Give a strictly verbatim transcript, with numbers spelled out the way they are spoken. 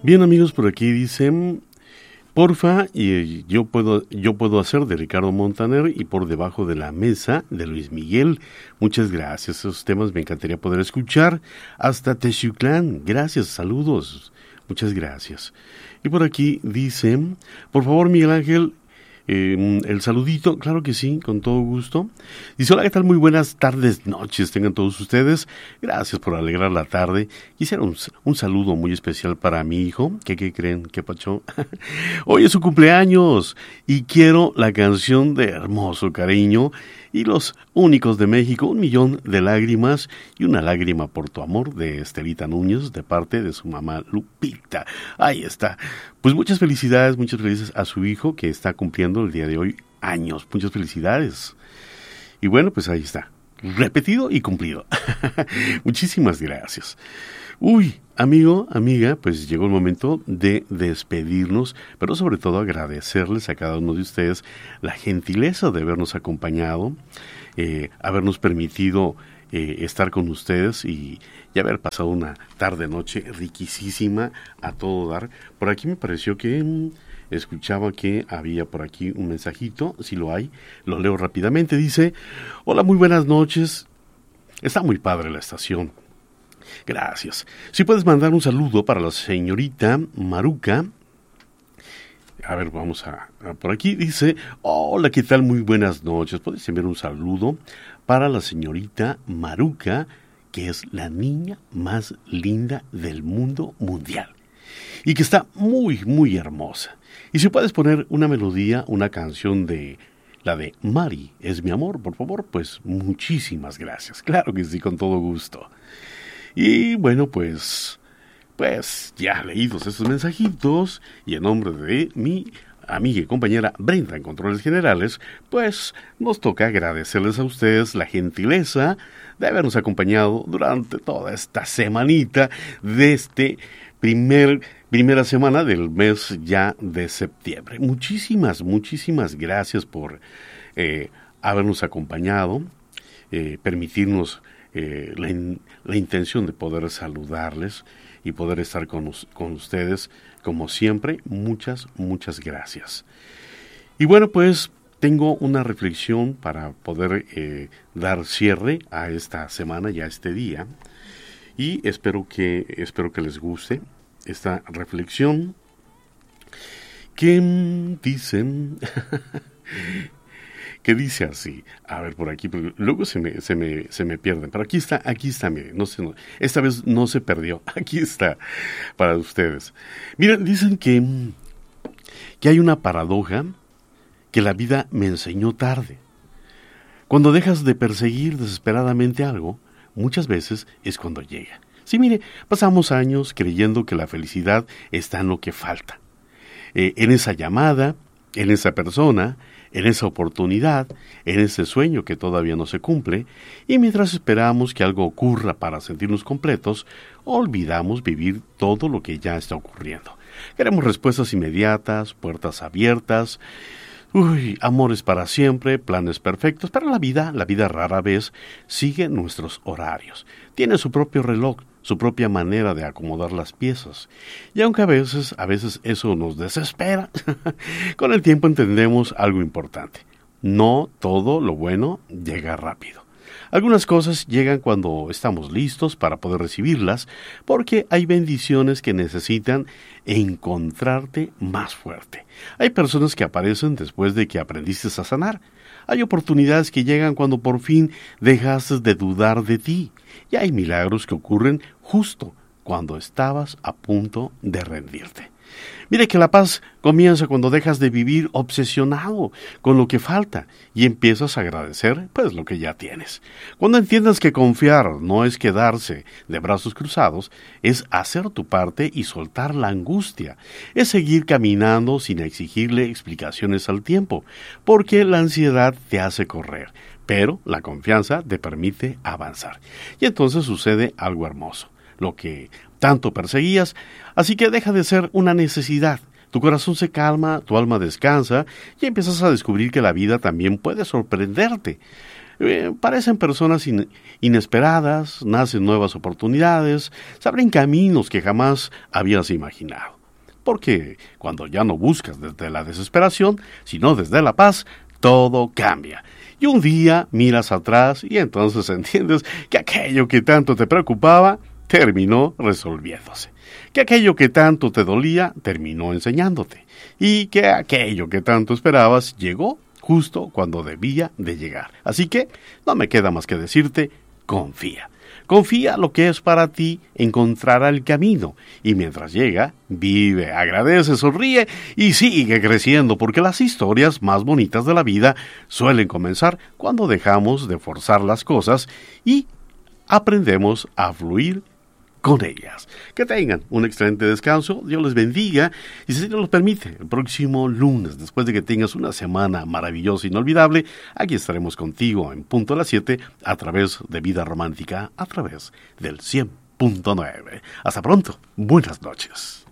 Bien, amigos, por aquí dicen, porfa, y yo puedo, yo puedo hacer de Ricardo Montaner y Por debajo de la mesa de Luis Miguel. Muchas gracias, esos temas me encantaría poder escuchar. Hasta Texuclán, gracias, saludos, muchas gracias. Y por aquí dicen, por favor, Miguel Ángel, Eh, el saludito, claro que sí, con todo gusto. Dice, hola, ¿qué tal? Muy buenas tardes, noches, tengan todos ustedes. Gracias por alegrar la tarde. Quisiera un, un saludo muy especial para mi hijo. ¿Qué, qué creen? ¿Qué pacho? Hoy es su cumpleaños y quiero la canción de Hermoso Cariño y Los Únicos de México, Un Millón de Lágrimas y Una Lágrima por tu Amor, de Estelita Núñez, de parte de su mamá Lupita. Ahí está. Pues muchas felicidades, muchas felicidades a su hijo que está cumpliendo el día de hoy años. Muchas felicidades. Y bueno, pues ahí está. Repetido y cumplido. Muchísimas gracias. Uy, amigo, amiga, pues llegó el momento de despedirnos, pero sobre todo agradecerles a cada uno de ustedes la gentileza de habernos acompañado, eh, habernos permitido eh, estar con ustedes y, y haber pasado una tarde-noche riquísima a todo dar. Por aquí me pareció que mmm, escuchaba que había por aquí un mensajito, si lo hay, lo leo rápidamente. Dice, hola, muy buenas noches, está muy padre la estación. Gracias. Si puedes mandar un saludo para la señorita Maruca. A ver, vamos a, a por aquí. Dice, hola, ¿qué tal? Muy buenas noches. ¿Puedes enviar un saludo para la señorita Maruca, que es la niña más linda del mundo mundial y que está muy, muy hermosa? Y si puedes poner una melodía, una canción de la de Mari, es mi amor, por favor, pues muchísimas gracias. Claro que sí, con todo gusto. Y bueno, pues, pues ya leídos estos mensajitos y en nombre de mi amiga y compañera Brenda en Controles Generales, pues nos toca agradecerles a ustedes la gentileza de habernos acompañado durante toda esta semanita de este primer, primera semana del mes ya de septiembre. Muchísimas, muchísimas gracias por eh, habernos acompañado, eh, permitirnos Eh, la, in, la intención de poder saludarles y poder estar con, con ustedes como siempre. Muchas, muchas gracias. Y bueno, pues tengo una reflexión para poder eh, dar cierre a esta semana y a este día, y espero que, espero que les guste esta reflexión que dicen... que dice así, a ver por aquí, luego se me, se me, se me pierden, pero aquí está, aquí está, miren, no sé, no, esta vez no se perdió, aquí está, para ustedes. Miren, dicen que, que hay una paradoja que la vida me enseñó tarde. Cuando dejas de perseguir desesperadamente algo, muchas veces es cuando llega. Sí, mire, pasamos años creyendo que la felicidad está en lo que falta, eh, en esa llamada, en esa persona, en esa oportunidad, en ese sueño que todavía no se cumple, y mientras esperamos que algo ocurra para sentirnos completos, olvidamos vivir todo lo que ya está ocurriendo. Queremos respuestas inmediatas, puertas abiertas, uy, amores para siempre, planes perfectos, pero la vida, la vida rara vez sigue nuestros horarios. Tiene su propio reloj, su propia manera de acomodar las piezas. Y aunque a veces, a veces eso nos desespera, con el tiempo entendemos algo importante. No todo lo bueno llega rápido. Algunas cosas llegan cuando estamos listos para poder recibirlas, porque hay bendiciones que necesitan encontrarte más fuerte. Hay personas que aparecen después de que aprendiste a sanar. Hay oportunidades que llegan cuando por fin dejaste de dudar de ti. Y hay milagros que ocurren justo cuando estabas a punto de rendirte. Mire que la paz comienza cuando dejas de vivir obsesionado con lo que falta y empiezas a agradecer pues lo que ya tienes. Cuando entiendas que confiar no es quedarse de brazos cruzados, es hacer tu parte y soltar la angustia. Es seguir caminando sin exigirle explicaciones al tiempo, porque la ansiedad te hace correr, pero la confianza te permite avanzar. Y entonces sucede algo hermoso. Lo que tanto perseguías, así que deja de ser una necesidad. Tu corazón se calma, tu alma descansa y empiezas a descubrir que la vida también puede sorprenderte. Eh, parecen personas in- inesperadas, nacen nuevas oportunidades, se abren caminos que jamás habías imaginado. porque cuando ya no buscas desde la desesperación, sino desde la paz, todo cambia. Y un día miras atrás y entonces entiendes que aquello que tanto te preocupaba terminó resolviéndose. Que aquello que tanto te dolía terminó enseñándote. Y que aquello que tanto esperabas llegó justo cuando debía de llegar. Así que no me queda más que decirte, confía. Confía lo que es para ti, encontrará el camino. Y mientras llega, vive, agradece, sonríe y sigue creciendo, porque las historias más bonitas de la vida suelen comenzar cuando dejamos de forzar las cosas y aprendemos a fluir con ellas. Que tengan un excelente descanso, Dios les bendiga y si Dios los permite, el próximo lunes, después de que tengas una semana maravillosa e inolvidable, aquí estaremos contigo en punto a las siete a través de Vida Romántica, a través del cien punto nueve. Hasta pronto, buenas noches.